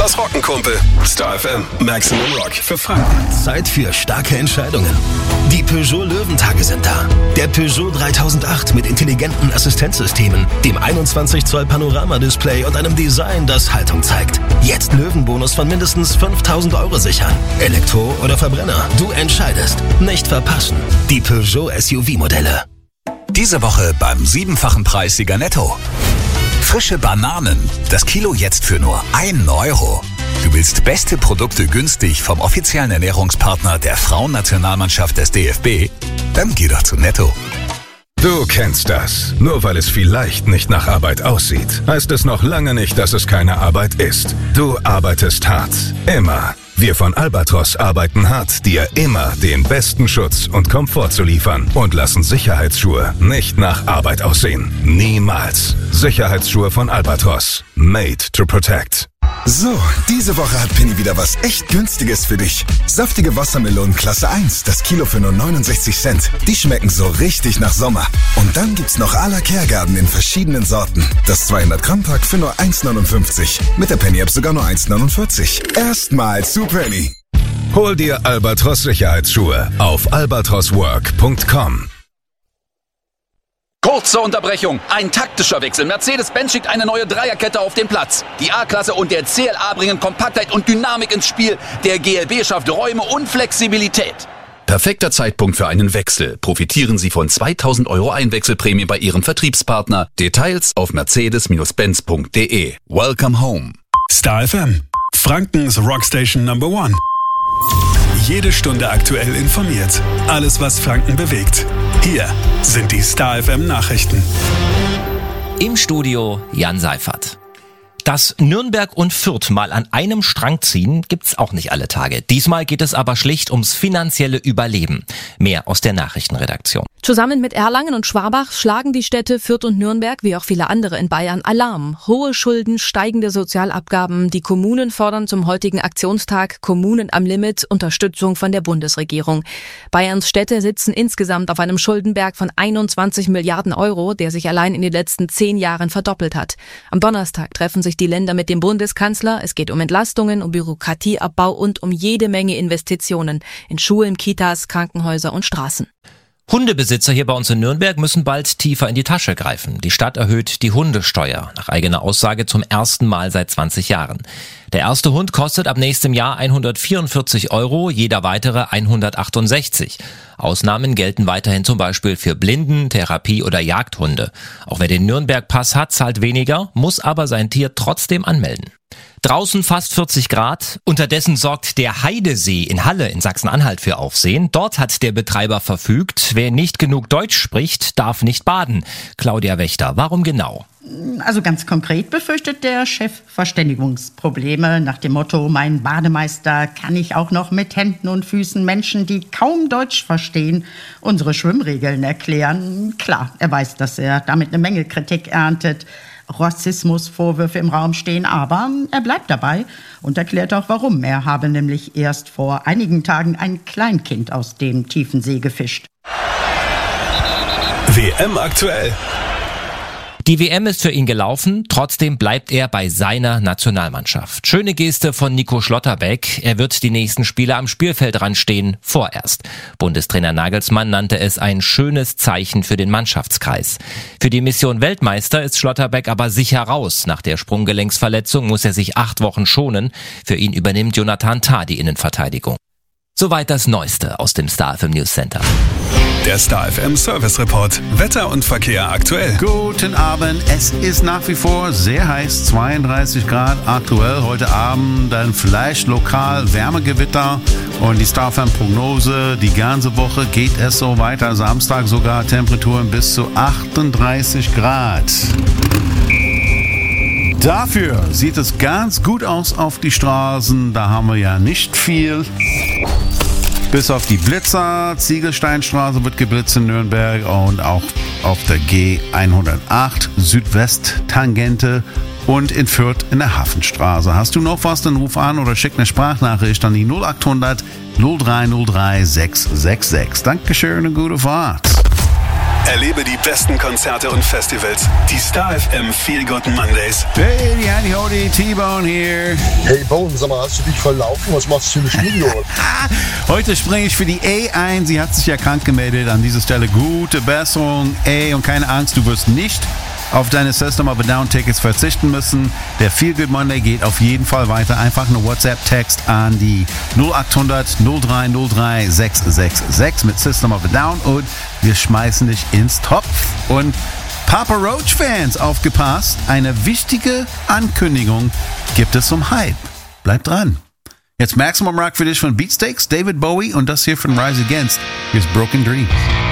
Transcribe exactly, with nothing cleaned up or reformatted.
Was rocken, Kumpel? Star F M, Maximum Rock für Franken. Zeit für starke Entscheidungen. Die Peugeot Löwentage sind da. Der Peugeot dreitausendacht mit intelligenten Assistenzsystemen, dem einundzwanzig Zoll Panorama-Display und einem Design, das Haltung zeigt. Jetzt Löwenbonus von mindestens fünftausend Euro sichern. Elektro oder Verbrenner, du entscheidest. Nicht verpassen. Die Peugeot S U V-Modelle. Diese Woche beim siebenfachen Preissieger Netto. Frische Bananen. Das Kilo jetzt für nur einen Euro. Du willst beste Produkte günstig vom offiziellen Ernährungspartner der Frauennationalmannschaft des D F B? Dann geh doch zu Netto. Du kennst das. Nur weil es vielleicht nicht nach Arbeit aussieht, heißt es noch lange nicht, dass es keine Arbeit ist. Du arbeitest hart. Immer. Wir von Albatros arbeiten hart, dir immer den besten Schutz und Komfort zu liefern und lassen Sicherheitsschuhe nicht nach Arbeit aussehen. Niemals. Sicherheitsschuhe von Albatros. Made to protect. So, diese Woche hat Penny wieder was echt Günstiges für dich. Saftige Wassermelonen Klasse eins, das Kilo für nur neunundsechzig Cent. Die schmecken so richtig nach Sommer. Und dann gibt's noch à la Kehrgarten in verschiedenen Sorten. Das zweihundert Gramm Pack für nur eins neunundfünfzig. Mit der Penny-App sogar nur eins neunundvierzig. Erstmal zu Penny. Hol dir Albatros Sicherheitsschuhe auf albatros work punkt com. Kurze Unterbrechung, ein taktischer Wechsel. Mercedes-Benz schickt eine neue Dreierkette auf den Platz. Die A-Klasse und der C L A bringen Kompaktheit und Dynamik ins Spiel. Der G L B schafft Räume und Flexibilität. Perfekter Zeitpunkt für einen Wechsel. Profitieren Sie von zweitausend Euro Einwechselprämie bei Ihrem Vertriebspartner. Details auf mercedes Benz punkt de. Welcome home. Star F M, Frankens Rockstation Number One. Jede Stunde aktuell informiert. Alles, was Franken bewegt. Hier sind die Star F M Nachrichten. Im Studio Jan Seifert. Dass Nürnberg und Fürth mal an einem Strang ziehen, gibt's auch nicht alle Tage. Diesmal geht es aber schlicht ums finanzielle Überleben. Mehr aus der Nachrichtenredaktion. Zusammen mit Erlangen und Schwabach schlagen die Städte Fürth und Nürnberg, wie auch viele andere in Bayern, Alarm. Hohe Schulden, steigende Sozialabgaben. Die Kommunen fordern zum heutigen Aktionstag Kommunen am Limit, Unterstützung von der Bundesregierung. Bayerns Städte sitzen insgesamt auf einem Schuldenberg von einundzwanzig Milliarden Euro, der sich allein in den letzten zehn Jahren verdoppelt hat. Am Donnerstag treffen sich die Länder mit dem Bundeskanzler. Es geht um Entlastungen, um Bürokratieabbau und um jede Menge Investitionen in Schulen, Kitas, Krankenhäuser und Straßen. Hundebesitzer hier bei uns in Nürnberg müssen bald tiefer in die Tasche greifen. Die Stadt erhöht die Hundesteuer, nach eigener Aussage zum ersten Mal seit zwanzig Jahren. Der erste Hund kostet ab nächstem Jahr hundertvierundvierzig Euro, jeder weitere hundertachtundsechzig. Ausnahmen gelten weiterhin zum Beispiel für Blinden-, Therapie- oder Jagdhunde. Auch wer den Nürnberg-Pass hat, zahlt weniger, muss aber sein Tier trotzdem anmelden. Draußen fast vierzig Grad. Unterdessen sorgt der Heidesee in Halle in Sachsen-Anhalt für Aufsehen. Dort hat der Betreiber verfügt, wer nicht genug Deutsch spricht, darf nicht baden. Claudia Wächter, warum genau? Also ganz konkret befürchtet der Chef Verständigungsprobleme nach dem Motto, mein Bademeister kann ich auch noch mit Händen und Füßen Menschen, die kaum Deutsch verstehen, unsere Schwimmregeln erklären. Klar, er weiß, dass er damit eine Menge Kritik erntet. Rassismusvorwürfe im Raum stehen, aber er bleibt dabei und erklärt auch warum. Er habe nämlich erst vor einigen Tagen ein Kleinkind aus dem tiefen See gefischt. W M aktuell. Die W M ist für ihn gelaufen, trotzdem bleibt er bei seiner Nationalmannschaft. Schöne Geste von Nico Schlotterbeck, er wird die nächsten Spiele am Spielfeldrand stehen, vorerst. Bundestrainer Nagelsmann nannte es ein schönes Zeichen für den Mannschaftskreis. Für die Mission Weltmeister ist Schlotterbeck aber sicher raus. Nach der Sprunggelenksverletzung muss er sich acht Wochen schonen. Für ihn übernimmt Jonathan Tah die Innenverteidigung. Soweit das Neueste aus dem Star F M News Center. Der Star F M Service Report. Wetter und Verkehr aktuell. Guten Abend. Es ist nach wie vor sehr heiß. zweiunddreißig Grad aktuell. Heute Abend dann vielleicht lokal Wärmegewitter. Und die Star F M Prognose. Die ganze Woche geht es so weiter. Samstag sogar Temperaturen bis zu achtunddreißig Grad. Dafür sieht es ganz gut aus auf die Straßen. Da haben wir ja nicht viel. Bis auf die Blitzer. Ziegelsteinstraße wird geblitzt in Nürnberg und auch auf der G hundertacht Südwest-Tangente und in Fürth in der Hafenstraße. Hast du noch was, dann ruf an oder schick eine Sprachnachricht an die null achthundert null drei null drei sechs sechs sechs. Dankeschön und gute Fahrt. Erlebe die besten Konzerte und Festivals. Die Star F M Feel Good Mondays. Hey, Howdy, Howdy, T-Bone hier. Hey Bone, sag mal, hast du dich verlaufen? Was machst du im Studio? Heute springe ich für die A ein. Sie hat sich ja krank gemeldet. An dieser Stelle gute Besserung. A, und keine Angst, du wirst nicht auf deine System of a Down Tickets verzichten müssen. Der Feel Good Monday geht auf jeden Fall weiter. Einfach eine WhatsApp-Text an die null acht hundert null drei null drei sechs sechs sechs mit System of a Down und wir schmeißen dich ins Topf. Und Papa Roach Fans, aufgepasst, eine wichtige Ankündigung gibt es zum Hype. Bleibt dran. Jetzt Maximum Rock für dich von Beatsteaks, David Bowie und das hier von Rise Against. Here's Broken Dreams.